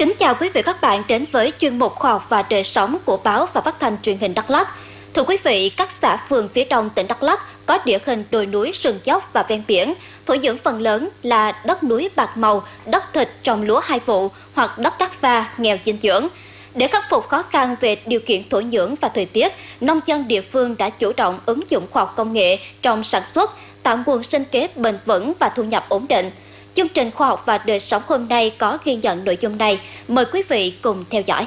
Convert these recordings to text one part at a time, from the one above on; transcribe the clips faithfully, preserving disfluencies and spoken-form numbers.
Kính chào quý vị các bạn đến với chuyên mục Khoa học và đời sống của báo và phát thanh truyền hình Đắk Lắk. Thưa quý vị, các xã phường phía đông tỉnh Đắk Lắk có địa hình đồi núi, sườn dốc và ven biển, thổ nhưỡng phần lớn là đất núi bạc màu, đất thịt trồng lúa hai vụ hoặc đất cát pha nghèo dinh dưỡng. Để khắc phục khó khăn về điều kiện thổ nhưỡng và thời tiết, nông dân địa phương đã chủ động ứng dụng khoa học công nghệ trong sản xuất, tạo nguồn sinh kế bền vững và thu nhập ổn định. Chương trình Khoa học và đời sống hôm nay có ghi nhận nội dung này. Mời quý vị cùng theo dõi.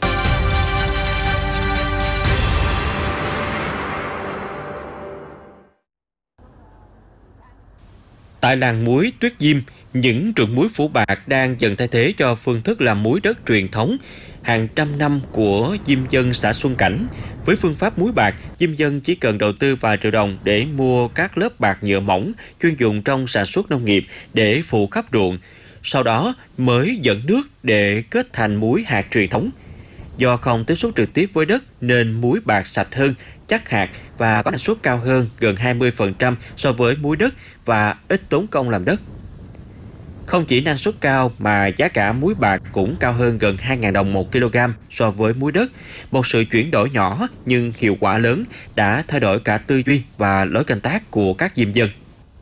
Tại làng muối Tuyết Diêm, những ruộng muối phủ bạc đang dần thay thế cho phương thức làm muối đất truyền thống hàng trăm năm của diêm dân xã Xuân Cảnh. Với phương pháp muối bạc, diêm dân chỉ cần đầu tư vài triệu đồng để mua các lớp bạc nhựa mỏng chuyên dùng trong sản xuất nông nghiệp để phủ khắp ruộng. Sau đó mới dẫn nước để kết thành muối hạt truyền thống. Do không tiếp xúc trực tiếp với đất nên muối bạc sạch hơn, chắc hạt và có năng suất cao hơn gần hai mươi phần trăm so với muối đất và ít tốn công làm đất. Không chỉ năng suất cao mà giá cả muối bạc cũng cao hơn gần hai nghìn đồng một kg so với muối đất. Một sự chuyển đổi nhỏ nhưng hiệu quả lớn đã thay đổi cả tư duy và lối canh tác của các diêm dân.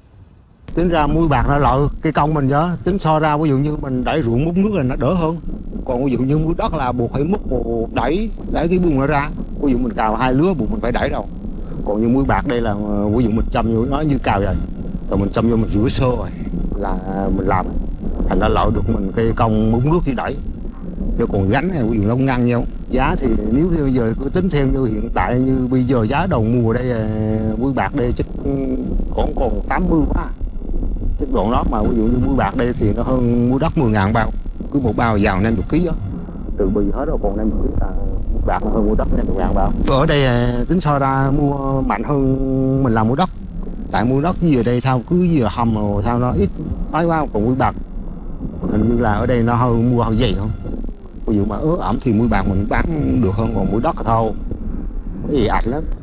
Tính ra muối bạc là lợi cái công mình đó, tính so ra ví dụ như mình đẩy ruộng múc nước là nó đỡ hơn. Còn ví dụ như muối đất là buộc phải múc buộc đẩy đẩy cái buông nó ra. Ví dụ mình cào hai lứa buộc mình phải đẩy đâu. Còn như muối bạc đây là ví dụ mình châm vô nó như cào vậy. Rồi mình châm vô mình rửa sơ rồi là mình làm. Thành ra lợi được mình cái công múc nước đi đẩy. Chứ còn gánh này ví dụ nó ngăn nhau. Giá thì nếu như bây giờ cứ tính theo như hiện tại như bây giờ giá đầu mùa đây muối bạc đây chắc còn còn tám mươi quá. Cái đoạn đó mà ví dụ như muối bạc đây thì nó hơn muối đất mười ngàn bao. Cứ một bao vào năm mươi ký đó. Từ bây giờ hết rồi còn năm mươi ký là muối bạc nó hơn muối đất năm mươi ngàn bao. Ở đây tính so ra mua mạnh hơn mình làm muối đất. Tại muối đất như ở đây sao cứ vừa hầm rồi sao nó ít ấy quá, còn muối bạc hình như là ở đây nó hơi mua hơi dày không. Ví dụ mà ớ ẩm thì muối bạc mình bán được hơn, còn muối đất là thôi. Cái gì ạch lắm.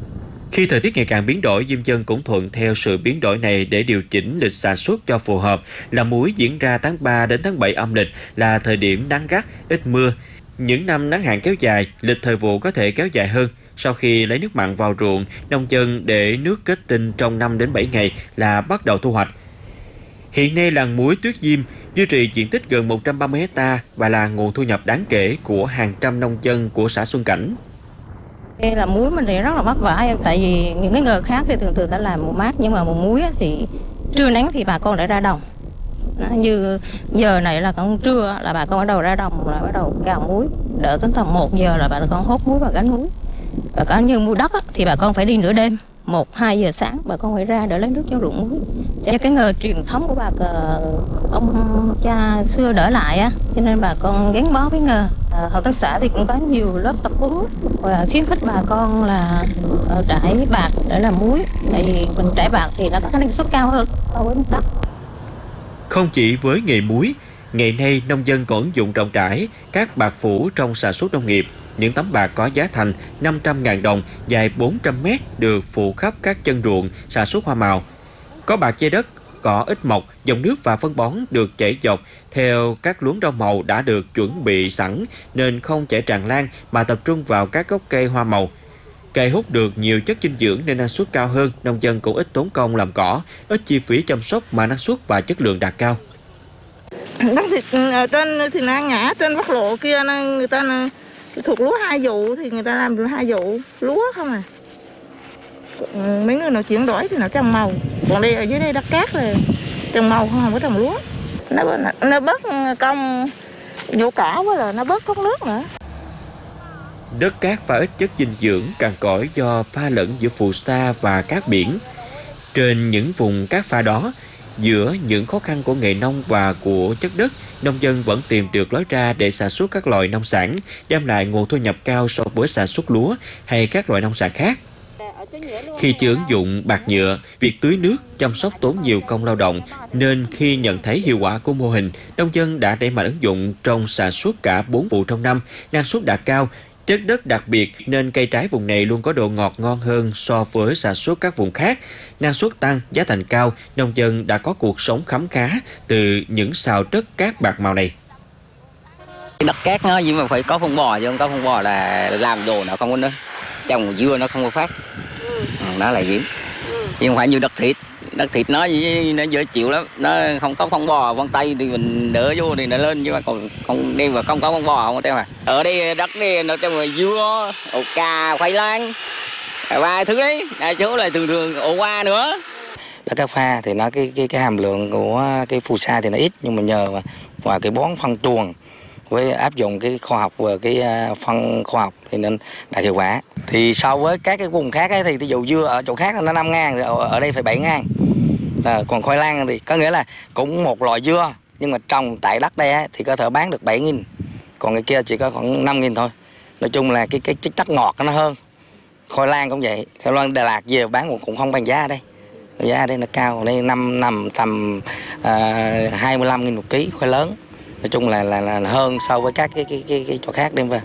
Khi thời tiết ngày càng biến đổi, diêm dân cũng thuận theo sự biến đổi này để điều chỉnh lịch sản xuất cho phù hợp. Làm muối diễn ra tháng ba đến tháng bảy âm lịch là thời điểm nắng gắt, ít mưa. Những năm nắng hạn kéo dài, lịch thời vụ có thể kéo dài hơn. Sau khi lấy nước mặn vào ruộng, nông dân để nước kết tinh trong năm đến bảy ngày là bắt đầu thu hoạch. Hiện nay làng muối Tuyết Diêm duy trì diện tích gần một trăm ba mươi héc ta và là nguồn thu nhập đáng kể của hàng trăm nông dân của xã Xuân Cảnh. Làm muối mình thì rất là vất vả em, tại vì những cái nghề khác thì thường thường ta làm mùa mát, nhưng mà mùa muối thì trưa nắng thì bà con đã ra đồng. Đó, như giờ này là còn trưa là bà con bắt đầu ra đồng là bắt đầu cào muối, đợi đến tầm một giờ là bà con hốt muối và gánh muối. Và có như muối đất á, thì bà con phải đi nửa đêm, một hai giờ sáng bà con phải ra để lấy nước cho ruộng muối. Cho cái nghề truyền thống của bà ông cha xưa đỡ lại á, cho nên bà con gắn bó với nghề. Hợp tác xã thì cũng có nhiều lớp tập huấn và khuyến khích bà con là trải bạc để làm muối. Tại vì mình trải bạc thì nó có cái năng suất cao hơn so với đất. Không chỉ với nghề muối, ngày nay nông dân còn ứng dụng rộng rãi các bạc phủ trong sản xuất nông nghiệp. Những tấm bạc có giá thành năm trăm nghìn đồng, dài bốn trăm mét được phủ khắp các chân ruộng sản xuất hoa màu. Có bạc che đất, cỏ ít mọc, dòng nước và phân bón được chảy dọc theo các luống rau màu đã được chuẩn bị sẵn nên không chảy tràn lan mà tập trung vào các gốc cây hoa màu. Cây hút được nhiều chất dinh dưỡng nên năng suất cao hơn, nông dân cũng ít tốn công làm cỏ, ít chi phí chăm sóc mà năng suất và chất lượng đạt cao. Đất thì ở trên thì Na Ngã, trên Bắc Lộ kia người ta thuộc lúa hai vụ thì người ta làm được hai vụ lúa không à. Mấy người nào chuyển đổi thì nó trồng màu, còn đây ở dưới đây đất cát rồi trồng màu không có trồng lúa. Nó nó bớt công nhổ cỏ với là nó bớt thoát nước nữa. Đất cát pha ít chất dinh dưỡng cằn cỗi do pha lẫn giữa phù sa và cát biển. Trên những vùng cát pha đó, giữa những khó khăn của nghề nông và của chất đất, nông dân vẫn tìm được lối ra để sản xuất các loại nông sản, đem lại nguồn thu nhập cao so với sản xuất lúa hay các loại nông sản khác. Khi chưa ứng dụng bạc nhựa, việc tưới nước, chăm sóc tốn nhiều công lao động, nên khi nhận thấy hiệu quả của mô hình, nông dân đã đẩy mạnh ứng dụng trong sản xuất cả bốn vụ trong năm, năng suất đạt cao. Chất đất đặc biệt nên cây trái vùng này luôn có độ ngọt ngon hơn so với sản xuất các vùng khác. Năng suất tăng, giá thành cao, nông dân đã có cuộc sống khấm khá từ những sào đất cát bạc màu này. Đất cát nó nhưng mà phải có phân bò, chứ không có phân bò là làm đồ nó không có nữa. Trồng dưa nó không có phát. Ừ. Nó là diễm. Ừ. Nhưng không phải như đất thịt. Đất thịt nó nó dễ chịu lắm. Nó không có phân bò, phân tay thì mình đỡ vô thì nó lên, nhưng mà còn không đi mà không có phân bò không có theo mà. Ở đây đất này nó trong là dưa, ổ cà, khoai lang, vài thứ đấy. Đa số là thường thường ổ hoa nữa. Đất cà pha thì nó cái cái cái hàm lượng của cái phù sa thì nó ít, nhưng mà nhờ vào, vào cái bón phân chuồng với áp dụng cái khoa học và cái phân khoa học thì nên đạt hiệu quả. Thì so với các cái vùng khác ấy, thì ví dụ dưa ở chỗ khác nó năm ngàn, ở đây phải bảy ngàn. À, còn khoai lang thì có nghĩa là cũng một loại dưa, nhưng mà trồng tại đất đây ấy, thì có thể bán được bảy nghìn, còn cái kia chỉ có khoảng năm nghìn thôi. Nói chung là cái cái chất chất ngọt nó hơn. Khoai lang cũng vậy, khoai lang Đà Lạt về bán cũng không bằng giá ở đây. Giá ở đây nó cao, ở đây năm nằm tầm à, hai mươi lăm nghìn một ký khoai lớn. Nói chung là, là là hơn so với các cái cái cái, cái chỗ khác đem về.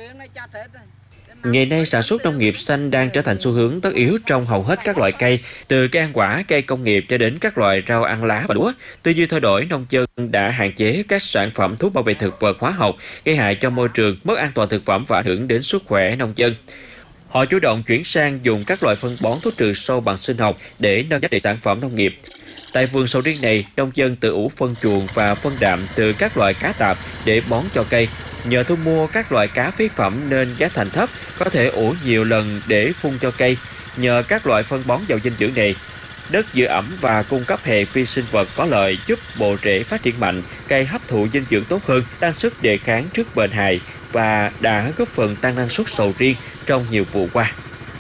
Ngày nay sản xuất nông nghiệp xanh đang trở thành xu hướng tất yếu trong hầu hết các loại cây, từ cây ăn quả, cây công nghiệp cho đến các loại rau ăn lá và lúa. Tư duy thay đổi, nông dân đã hạn chế các sản phẩm thuốc bảo vệ thực vật hóa học gây hại cho môi trường, mất an toàn thực phẩm và ảnh hưởng đến sức khỏe nông dân. Họ chủ động chuyển sang dùng các loại phân bón thuốc trừ sâu bằng sinh học để nâng giá trị sản phẩm nông nghiệp. Tại vườn sầu riêng này, nông dân tự ủ phân chuồng và phân đạm từ các loại cá tạp để bón cho cây. Nhờ thu mua các loại cá phế phẩm nên giá thành thấp, có thể ủ nhiều lần để phun cho cây. Nhờ các loại phân bón giàu dinh dưỡng này, đất giữ ẩm và cung cấp hệ vi sinh vật có lợi giúp bộ rễ phát triển mạnh, cây hấp thụ dinh dưỡng tốt hơn, tăng sức đề kháng trước bệnh hại và đã góp phần tăng năng suất sầu riêng trong nhiều vụ qua.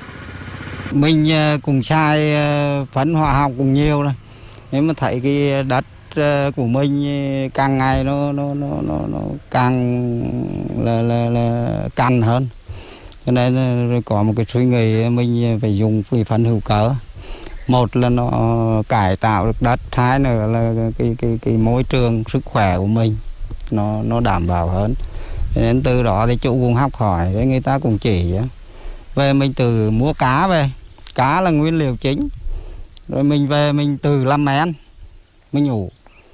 Mình cùng xài phấn hóa học cũng nhiều rồi. Nếu mà thấy cái đất của mình càng ngày nó nó nó nó, nó càng là là là cằn hơn, cho nên rồi có một cái suy nghĩ mình phải dùng cái phân hữu cơ. Một là nó cải tạo được đất, hai nữa là cái cái cái môi trường sức khỏe của mình nó nó đảm bảo hơn. Cho nên từ đó thì chủ cũng học hỏi, người ta cũng chỉ về, mình từ mua cá về, cá là nguyên liệu chính, rồi mình về mình từ làm men, mình ủ.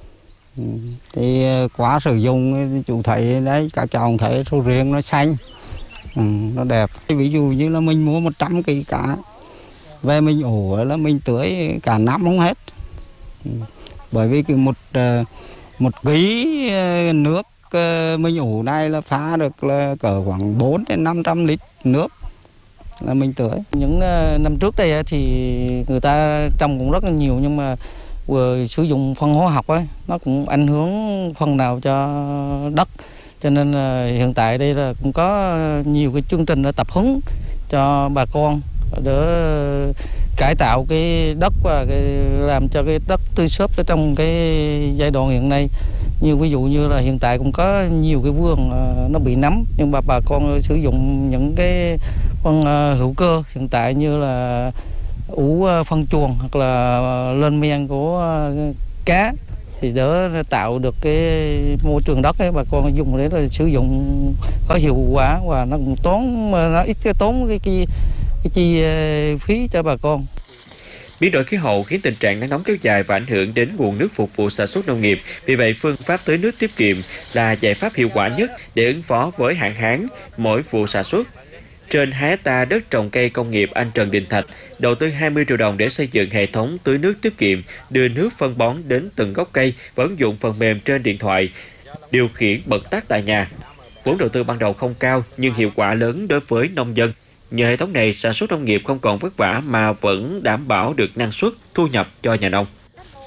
Thì quá sử dụng chủ thấy đấy, các cháu thấy sầu riêng nó xanh, ừ, nó đẹp. Ví dụ như là mình mua một trăm ký cá về mình ủ là mình tưới cả năm không hết, ừ. Bởi vì cái một một ký nước mình ủ này là pha được là cỡ khoảng bốn đến năm trăm lít nước là mình tưới. Những năm trước đây thì người ta trồng cũng rất là nhiều, nhưng mà vừa sử dụng phân hóa học ấy, nó cũng ảnh hưởng phần nào cho đất, cho nên là hiện tại đây là cũng có nhiều cái chương trình để tập huấn cho bà con để cải tạo cái đất và cái làm cho cái đất tươi xốp ở trong cái giai đoạn hiện nay. Như ví dụ như là hiện tại cũng có nhiều cái vườn nó bị nấm, nhưng mà bà con sử dụng những cái phân hữu cơ hiện tại như là ủ phân chuồng hoặc là lên men của cá thì đỡ tạo được cái môi trường đất ấy, bà con dùng để là sử dụng có hiệu quả và nó cũng tốn nó ít cái tốn cái chi cái chi phí cho bà con. Biến đổi khí hậu khiến tình trạng nắng nóng kéo dài và ảnh hưởng đến nguồn nước phục vụ sản xuất nông nghiệp. Vì vậy, phương pháp tưới nước tiết kiệm là giải pháp hiệu quả nhất để ứng phó với hạn hán mỗi vụ sản xuất. Trên hai hectare đất trồng cây công nghiệp, anh Trần Đình Thạch đầu tư hai mươi triệu đồng để xây dựng hệ thống tưới nước tiết kiệm, đưa nước phân bón đến từng gốc cây và ứng dụng phần mềm trên điện thoại, điều khiển bật tắt tại nhà. Vốn đầu tư ban đầu không cao nhưng hiệu quả lớn đối với nông dân. Nhờ hệ thống này, sản xuất nông nghiệp không còn vất vả mà vẫn đảm bảo được năng suất, thu nhập cho nhà nông.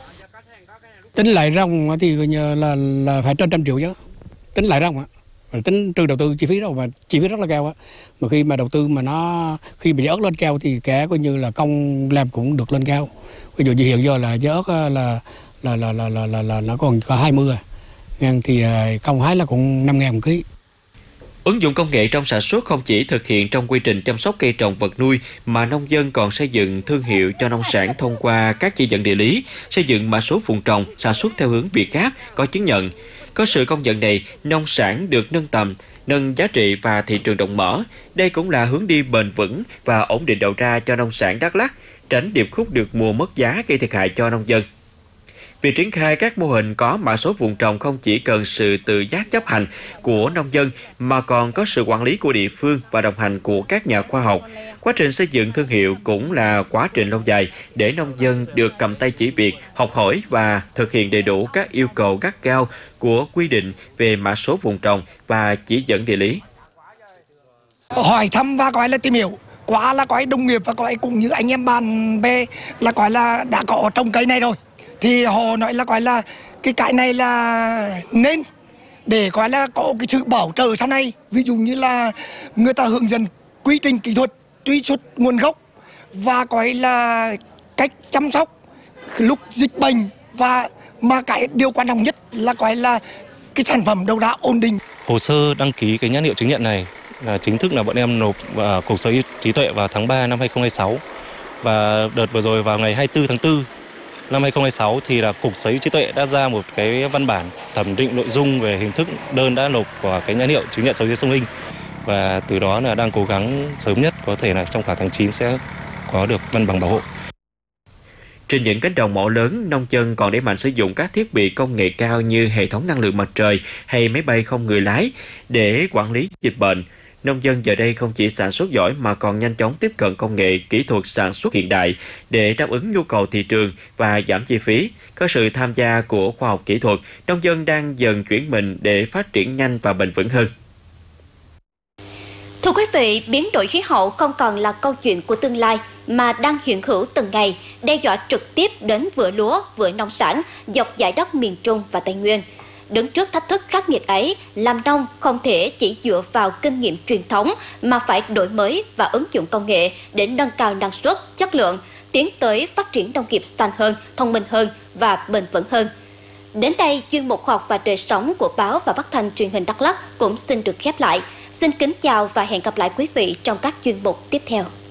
Tính lại rong thì là là phải trên trăm triệu chứ. Tính lại rong ạ. Tính trừ đầu tư chi phí đâu mà chi phí rất là cao á. Mà khi mà đầu tư mà nó khi mà giá ớt lên cao thì cả coi như là công làm cũng được lên cao. Ví dụ như hiện giờ là giá ớt là là là là là là, là, là nó còn có hai mươi ngàn thì công hái là cũng năm ngàn một ký. Ứng dụng công nghệ trong sản xuất không chỉ thực hiện trong quy trình chăm sóc cây trồng vật nuôi mà nông dân còn xây dựng thương hiệu cho nông sản thông qua các chỉ dẫn địa lý, xây dựng mã số vùng trồng, sản xuất theo hướng Việt Gáp có chứng nhận. Có sự công nhận này, nông sản được nâng tầm, nâng giá trị và thị trường rộng mở. Đây cũng là hướng đi bền vững và ổn định đầu ra cho nông sản Đắk Lắk, tránh điệp khúc được mùa mất giá gây thiệt hại cho nông dân. Việc triển khai các mô hình có mã số vùng trồng không chỉ cần sự tự giác chấp hành của nông dân mà còn có sự quản lý của địa phương và đồng hành của các nhà khoa học. Quá trình xây dựng thương hiệu cũng là quá trình lâu dài để nông dân được cầm tay chỉ việc, học hỏi và thực hiện đầy đủ các yêu cầu gắt gao của quy định về mã số vùng trồng và chỉ dẫn địa lý. Hỏi thăm và gọi là tìm hiểu, quá là coi đồng nghiệp và coi cũng như anh em bạn bè là coi là đã có trồng cây này rồi. Thì họ nói là coi là cái cái này là nên để coi là có cái sự bảo trợ sau này. Ví dụ như là người ta hướng dẫn quy trình kỹ thuật, truy xuất nguồn gốc và coi là cách chăm sóc lúc dịch bệnh, và mà cái điều quan trọng nhất là coi là cái sản phẩm đầu ra ổn định. Hồ sơ đăng ký cái nhãn hiệu chứng nhận này là chính thức là bọn em nộp vào Cục Sở hữu trí tuệ vào tháng ba năm hai không hai sáu, và đợt vừa rồi vào ngày hai mươi tư tháng tư năm hai không hai sáu thì là Cục Sở hữu trí tuệ đã ra một cái văn bản thẩm định nội dung về hình thức đơn đã nộp của cái nhãn hiệu chứng nhận sầu riêng sông Hinh, và từ đó là đang cố gắng sớm nhất có thể là trong cả tháng chín sẽ có được văn bằng bảo hộ. Trên những cánh đồng mẫu lớn, nông dân còn đẩy mạnh sử dụng các thiết bị công nghệ cao như hệ thống năng lượng mặt trời hay máy bay không người lái để quản lý dịch bệnh. Nông dân giờ đây không chỉ sản xuất giỏi mà còn nhanh chóng tiếp cận công nghệ, kỹ thuật sản xuất hiện đại để đáp ứng nhu cầu thị trường và giảm chi phí. Có sự tham gia của khoa học kỹ thuật, nông dân đang dần chuyển mình để phát triển nhanh và bền vững hơn. Thưa quý vị, biến đổi khí hậu không còn là câu chuyện của tương lai mà đang hiện hữu từng ngày, đe dọa trực tiếp đến vựa lúa, vựa nông sản dọc dải đất miền Trung và Tây Nguyên. Đứng trước thách thức khắc nghiệt ấy, làm nông không thể chỉ dựa vào kinh nghiệm truyền thống mà phải đổi mới và ứng dụng công nghệ để nâng cao năng suất, chất lượng, tiến tới phát triển nông nghiệp xanh hơn, thông minh hơn và bền vững hơn. Đến đây, chuyên mục Khoa học và đời sống của báo và phát thanh truyền hình Đắk Lắk cũng xin được khép lại. Xin kính chào và hẹn gặp lại quý vị trong các chuyên mục tiếp theo.